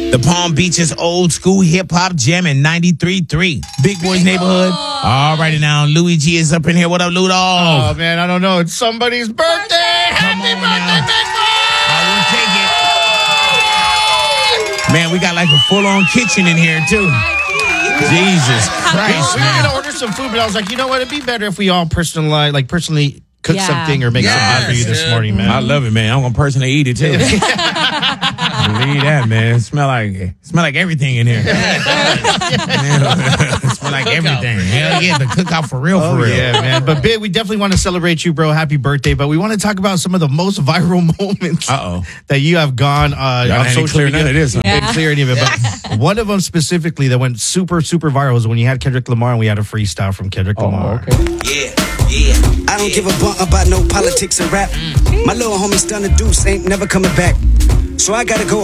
The Palm Beaches old school hip hop jam in 93.3. Big Boys Neighborhood. All righty now. Louis G is up in here. What up, Ludo? Oh, man, I don't know. It's somebody's birthday. Happy birthday, Big Boy! I will take it. Man, we got like a full-on kitchen in here, too. Jesus Christ, We were man. going to order some food, but I was like, you know what? It'd be better if we all personally cook something or make something for you this morning, man. I love it, man. I'm going to personally eat it, too. Believe that, man. It smell like everything in here. It smell like everything. Hell yeah, the cookout for real, for real. Yeah, man. But Big, we definitely want to celebrate you, bro. Happy birthday. But we want to talk about some of the most viral moments that you have gone on social media. None of this, huh? Didn't clear any of it. But one of them specifically that went super, super viral was when you had Kendrick Lamar and we had a freestyle from Kendrick Lamar. Okay. Yeah. I don't give a bump about no politics and rap. My little homie Stunner Deuce ain't never coming back. So I gotta go